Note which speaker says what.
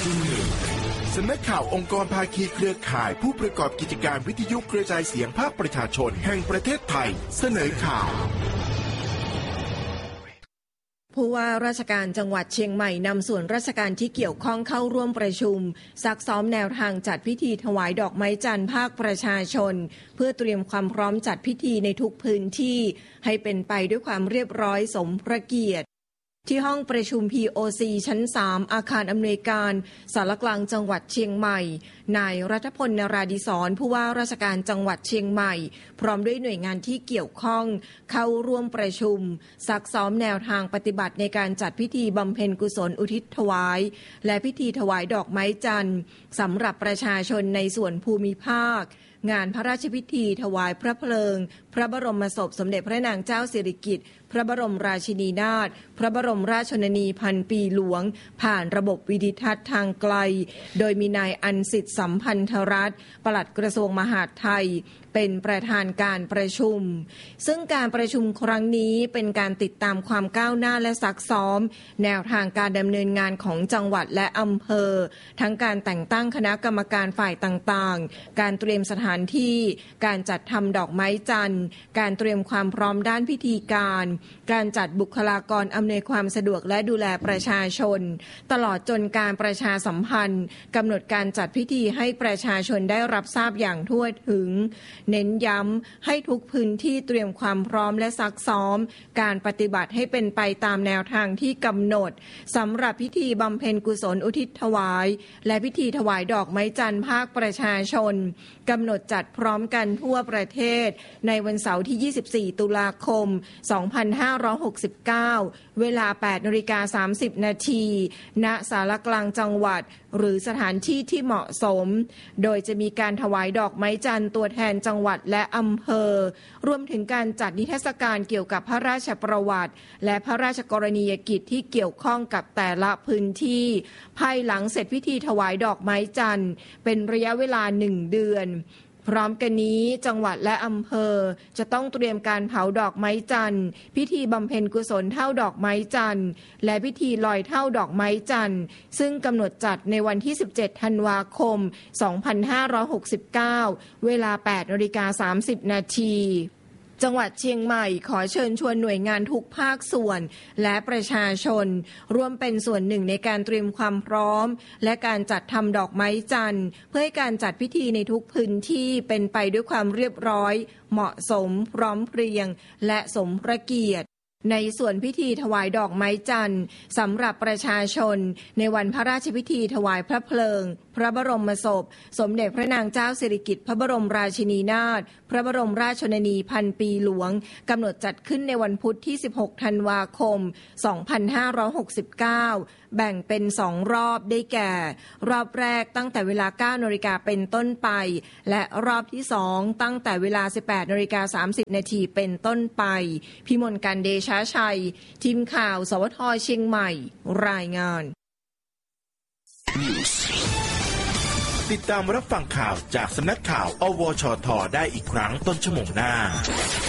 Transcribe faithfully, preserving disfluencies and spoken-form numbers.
Speaker 1: จุนหนึ่งสำนักข่าวองค์กรภาคีเครือข่ายผู้ประกอบกิจการวิทยุกระจายเสียงภาคประชาชนแห่งประเทศไทยเสนอข่าว
Speaker 2: ผู้ว่าราชการจังหวัดเชียงใหม่นำส่วนราชการที่เกี่ยวข้องเข้าร่วมประชุมซักซ้อมแนวทางจัดพิธีถวายดอกไม้จันทร์ภาคประชาชนเพื่อเตรียมความพร้อมจัดพิธีในทุกพื้นที่ให้เป็นไปด้วยความเรียบร้อยสมพระเกียรติที่ห้องประชุม พี โอ ซี ชั้น สาม อาคารอำนวยการสารกลางจังหวัดเชียงใหม่นายรัฐพล นราธิศรผู้ว่าราชการจังหวัดเชียงใหม่พร้อมด้วยหน่วยงานที่เกี่ยวข้องเข้าร่วมประชุมซักซ้อมแนวทางปฏิบัติในการจัดพิธีบำเพ็ญกุศลอุทิศถวายและพิธีถวายดอกไม้จันทร์สำหรับประชาชนในส่วนภูมิภาคงานพระราชพิธีถวายพระเพลิงพระบรมศพสมเด็จพระนางเจ้าสิริกิติ์พระบรมราชินีนาถพระบรมราชชนนีพันปีหลวงผ่านระบบวิดิทัศน์ทางไกลโดยมีนายอันสิทธิ์สัมพันธรัตน์ปลัดกระทรวงมหาดไทยเป็นประธานการประชุมซึ่งการประชุมครั้งนี้เป็นการติดตามความก้าวหน้าและซักซ้อมแนวทางการดำเนินงานของจังหวัดและอำเภอทั้งการแต่งตั้งคณะกรรมการฝ่ายต่างๆการเตรียมสถานที่การจัดทำดอกไม้จันทร์การเตรียมความพร้อมด้านพิธีการการจัดบุคลากรอำนวยความสะดวกและดูแลประชาชนตลอดจนการประชาสัมพันธ์กำหนดการจัดพิธีให้ประชาชนได้รับทราบอย่างทั่วถึงเน้นย้ำให้ทุกพื้นที่เตรียมความพร้อมและซักซ้อมการปฏิบัติให้เป็นไปตามแนวทางที่กำหนดสำหรับพิธีบำเพ็ญกุศลอุทิศถวายและพิธีถวายดอกไม้จันทร์ภาคประชาชนกำหนดจัดพร้อมกันทั่วประเทศในวันเสาร์ที่ยี่สิบสี่ตุลาคมสองพันห้าร้อยหกสิบเก้าเวลา แปดนาฬิกาสามสิบนาทีณศาลกลางจังหวัดหรือสถานที่ที่เหมาะสมโดยจะมีการถวายดอกไม้จันทร์ตัวแทนจังหวัดและอำเภอรวมถึงการจัดนิทรรศการเกี่ยวกับพระราชประวัติและพระราชกรณียกิจที่เกี่ยวข้องกับแต่ละพื้นที่ภายหลังเสร็จพิธีถวายดอกไม้จันทร์เป็นระยะเวลาหนึ่งเดือนพร้อมกันนี้จังหวัดและอำเภอจะต้องเตรียมการเผาดอกไม้จันทร์พิธีบำเพ็ญกุศลเท่าดอกไม้จันทร์และพิธีลอยเท่าดอกไม้จันทร์ซึ่งกำหนดจัดในวันที่สิบเจ็ดธันวาคมสองพันห้าร้อยหกสิบเก้าเวลา แปดนาฬิกาสามสิบนาทีจังหวัดเชียงใหม่ขอเชิญชวนหน่วยงานทุกภาคส่วนและประชาชนร่วมเป็นส่วนหนึ่งในการเตรียมความพร้อมและการจัดทำดอกไม้จันทร์เพื่อให้การจัดพิธีในทุกพื้นที่เป็นไปด้วยความเรียบร้อยเหมาะสมพร้อมเพรียงและสมพระเกียรติในส่วนพิธีถวายดอกไม้จันทร์สำหรับประชาชนในวันพระราชพิธีถวายพระเพลิงพระบรมศพสมเด็จพระนางเจ้าสิริกิติ์พระบรมราชินีนาถพระบรมราชชนนีพันปีหลวงกำหนดจัดขึ้นในวันพุธที่สิบหกธันวาคมสองพันห้าร้อยหกสิบเก้าแบ่งเป็นสองรอบได้แก่รอบแรกตั้งแต่เวลา เก้านาฬิกาเป็นต้นไปและรอบที่สองตั้งแต่เวลา สิบแปดนาฬิกาสามสิบนาทีเป็นต้นไปพิมลการเดชะชัยทีมข่าวสวทเชียงใหม่รายงาน
Speaker 1: ติดตามรับฟังข่าวจากสำนักข่าวอวชทได้อีกครั้งต้นชั่วโมงหน้า